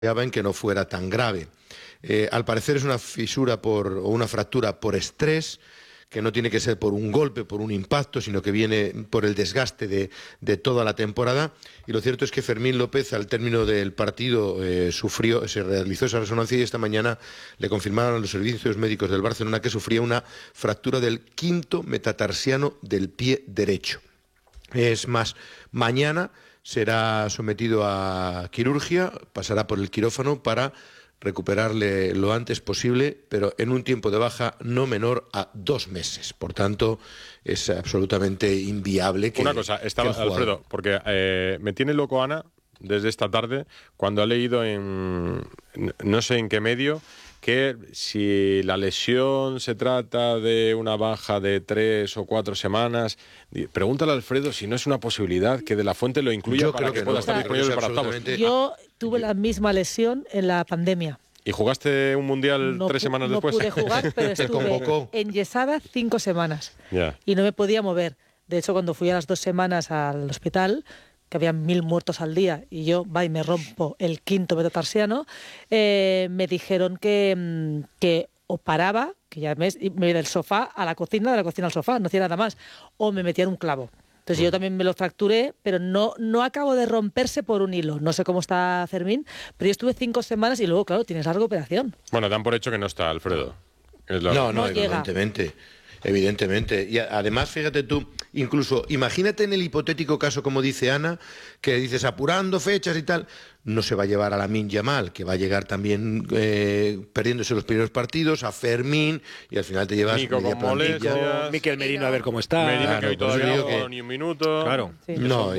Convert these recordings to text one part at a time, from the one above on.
en que no fuera tan grave. Al parecer es una fisura o una fractura por estrés, que no tiene que ser por un golpe, por un impacto, sino que viene por el desgaste de toda la temporada. Y lo cierto es que Fermín López, al término del partido, se realizó esa resonancia y esta mañana le confirmaron a los servicios médicos del Barcelona que sufría una fractura del quinto metatarsiano del pie derecho. Es más, mañana será sometido a quirurgia, pasará por el quirófano para recuperarle lo antes posible, pero en un tiempo de baja no menor a 2 meses. Por tanto, es absolutamente inviable que... Una cosa, Alfredo, porque me tiene loco Ana desde esta tarde cuando ha leído en no sé en qué medio que si la lesión se trata de una baja de 3 o 4 semanas, pregúntale a Alfredo si no es una posibilidad que De la Fuente lo incluya para que pueda estar disponible para octavos. Yo tuve la misma lesión en la pandemia. ¿Y jugaste un mundial 3 semanas después? No pude jugar, pero estuve enyesada 5 semanas. Yeah. Y no me podía mover. De hecho, cuando fui a las 2 semanas al hospital, que había 1000 muertos al día, y yo y me rompo el quinto metatarsiano, me dijeron que o paraba, que ya me iba del sofá a la cocina, de la cocina al sofá, no hacía nada más, o me metían un clavo. Entonces yo también me lo fracturé, pero no acabo de romperse por un hilo. No sé cómo está Fermín, pero yo estuve 5 semanas y luego, claro, tienes larga operación. Bueno, dan por hecho que no está Alfredo. No, evidentemente. Y además, fíjate tú, incluso imagínate en el hipotético caso, como dice Ana, que dices apurando fechas y tal, no se va a llevar a Lamine Yamal, que va a llegar también perdiéndose los primeros partidos, a Fermín, y al final te llevas Nico con molestias, Mikel Merino a ver cómo está. Merino, que hoy todavía no ha jugado ni un minuto. Claro. Sí. No,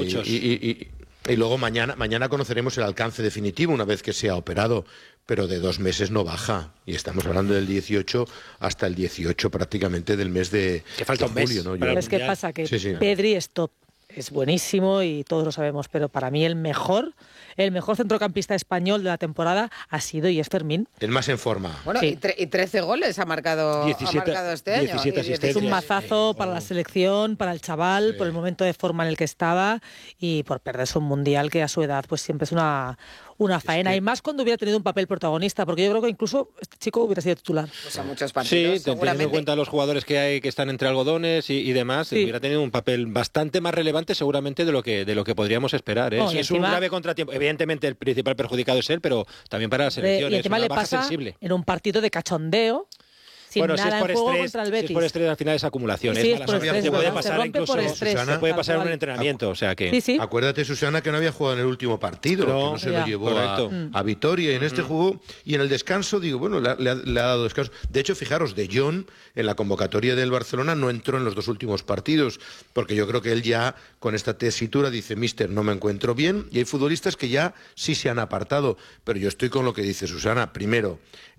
y luego mañana conoceremos el alcance definitivo una vez que sea operado, pero de 2 meses no baja. Y estamos hablando del 18 hasta el 18 prácticamente del mes de julio, ¿no? ¿Sabes qué pasa? Que Pedri es top, es buenísimo y todos lo sabemos, pero para mí el mejor centrocampista español de la temporada ha sido y es Fermín. El más en forma. Bueno, sí. y 13 goles ha marcado este año. 17 asistencias. Es un mazazo para la selección, para el chaval, por el momento de forma en el que estaba y por perderse un mundial que a su edad pues siempre es una faena. Y más cuando hubiera tenido un papel protagonista, porque yo creo que incluso este chico hubiera sido titular. Pues a muchos partidos, sí, teniendo en cuenta los jugadores que hay que están entre algodones y demás, hubiera tenido un papel bastante más relevante seguramente de lo que podríamos esperar. No, es un grave contratiempo. Evidentemente el principal perjudicado es él, pero también para la selección y encima es una le baja pasa sensible. En un partido de cachondeo, sin nada en juego contra el Betis. Si es por estrés, al final es acumulación. Sí, es mala suerte. Puede pasar incluso, Susana, puede pasar en un entrenamiento. O sea que... Sí. Acuérdate, Susana, que no había jugado en el último partido, que no se lo llevó a Vitoria, y en este jugó, y en el descanso, digo, bueno, le ha dado descanso. De hecho, fijaros, De Jong, en la convocatoria del Barcelona, no entró en los 2 últimos partidos, porque yo creo que él ya, con esta tesitura, dice, míster, no me encuentro bien, y hay futbolistas que ya sí se han apartado, pero yo estoy con lo que dice Susana. Primero,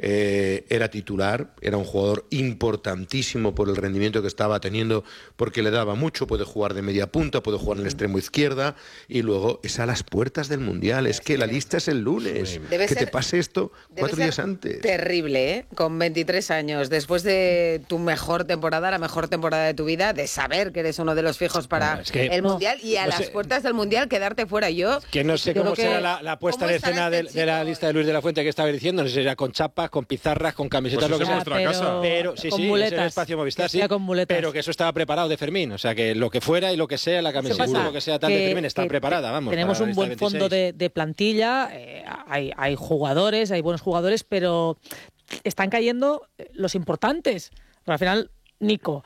era titular, era un jugador importantísimo por el rendimiento que estaba teniendo, porque le daba mucho, puede jugar de media punta, puede jugar en el extremo izquierda, y luego es a las puertas del Mundial, es que la lista es el lunes, que te pase esto 4 días antes. Terrible, ¿eh? Con 23 años, después de tu mejor temporada, la mejor temporada de tu vida, de saber que eres uno de los fijos para el Mundial, y a las puertas del Mundial quedarte fuera. Que no sé cómo será la puesta en escena de la lista de Luis de la Fuente que estaba diciendo, no sé si será con chapas, con pizarras, con camisetas, pues lo que sea. Pero sí, muletas, el espacio Movistar, con muletas. Pero que eso estaba preparado de Fermín, o sea que lo que fuera y lo que sea, la camiseta, lo que sea tal de Fermín está preparada, vamos. Tenemos un buen fondo de plantilla, hay jugadores, hay buenos jugadores, pero están cayendo los importantes. Al final, Nico,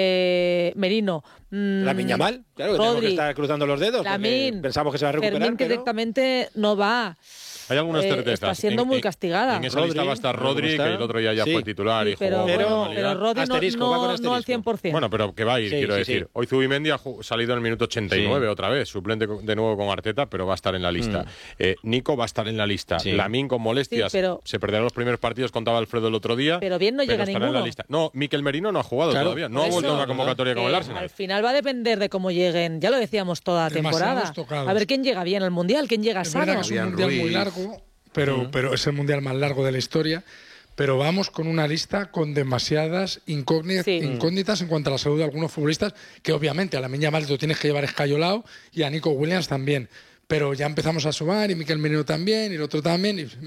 Merino, Lamine Yamal, claro, que Rodri, tenemos que estar cruzando los dedos, Lamine, pensamos que se va a recuperar, Fermín, que directamente no va. Hay algunas certezas. Está siendo muy castigada. En esa lista va a estar Rodri, que el otro día ya fue titular y jugó. Pero Rodri no al 100%. Bueno, pero que va a ir, quiero decir. Hoy Zubimendi ha salido en el minuto 89 otra vez, suplente de nuevo con Arteta, pero va a estar en la lista. Nico va a estar en la lista. Lamine con molestias. Se perderá los primeros partidos, contaba Alfredo el otro día. Pero bien no llega ninguno. En la lista. No, Mikel Merino no ha jugado todavía. No ha vuelto a una convocatoria con el Arsenal. Al final va a depender de cómo lleguen. Ya lo decíamos toda la temporada. A ver quién llega bien al Mundial, quién llega sano. Es un Mundial muy largo. Pero es el mundial más largo de la historia. Pero vamos con una lista con demasiadas incógnitas en cuanto a la salud de algunos futbolistas, que obviamente a Lamine Yamal lo tienes que llevar escayolado y a Nico Williams también. pero ya empezamos a sumar y Miquel Merino también y el otro también. Y